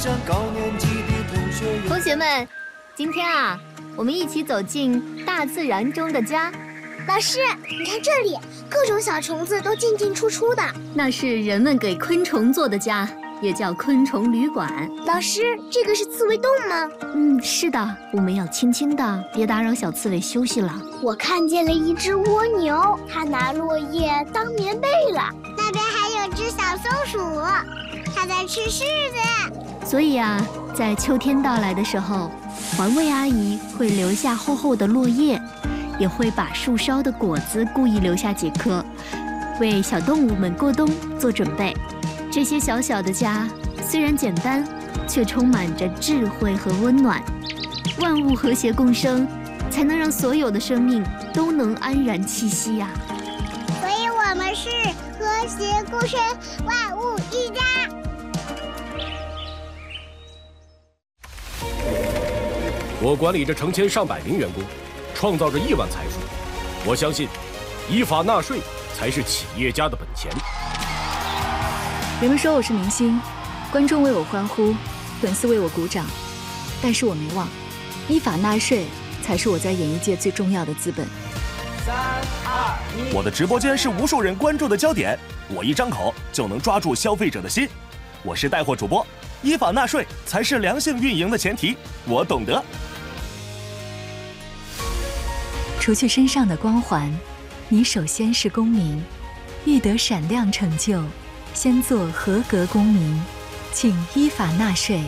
同学们，今天啊，我们一起走进大自然中的家。 老师，你看这里，各种小虫子都进进出出的。 那是人们给昆虫做的家，也叫昆虫旅馆。 老师，这个是刺猬洞吗？ 是的，我们要轻轻的，别打扰小刺猬休息了。 我看见了一只蜗牛，它拿落叶当棉被了。那边还有只小松鼠，它在吃柿子。 所以啊，在秋天到来的时候，环卫阿姨会留下厚厚的落叶，也会把树梢的果子故意留下几颗，为小动物们过冬做准备。这些小小的家虽然简单，却充满着智慧和温暖。万物和谐共生，才能让所有的生命都能安然栖息呀。 所以我们是和谐共生，万物一家。 我管理着成千上百名员工，创造着亿万财富。我相信，依法纳税才是企业家的本钱。 人们说我是明星，观众为我欢呼，粉丝为我鼓掌，但是我没忘，依法纳税才是我在演艺界最重要的资本。 3、2、1， 我的直播间是无数人关注的焦点，我一张口就能抓住消费者的心。我是带货主播，依法纳税才是良性运营的前提，我懂得。 除去身上的光环，你首先是公民，欲得闪亮成就，先做合格公民，请依法纳税。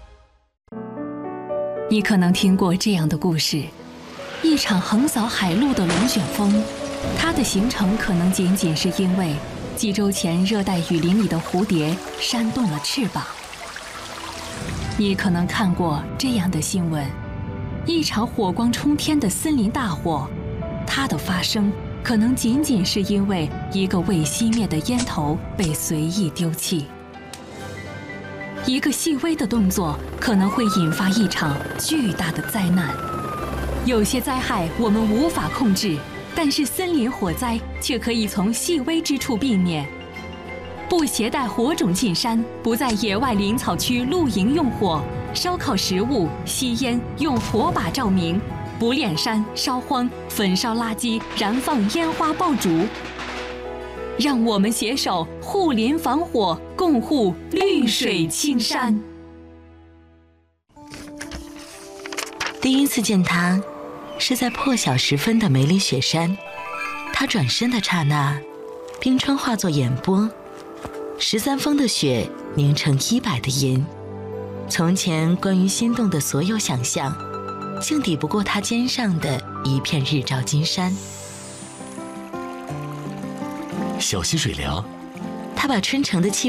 你可能听过这样的故事：一场横扫海陆的龙卷风，它的形成可能仅仅是因为几周前热带雨林里的蝴蝶扇动了翅膀。你可能看过这样的新闻：一场火光冲天的森林大火，它的发生可能仅仅是因为一个未熄灭的烟头被随意丢弃。一个细微的动作可能会引发一场巨大的灾难。有些灾害我们无法控制，但是森林火灾却可以从细微之处避免。不携带火种进山，不在野外林草区露营用火，烧烤食物、吸烟用火把照明，不炼山、烧荒、焚烧垃圾、燃放烟花爆竹。让我们携手护林防火，共护绿水青山。 第一次见他，是在破晓时分的梅里雪山。他转身的刹那，冰川化作眼波，13峰的雪凝成100的银。从前关于心动的所有想象，竟抵不过他肩上的一片日照金山。 小溪水凉， 他把春城的气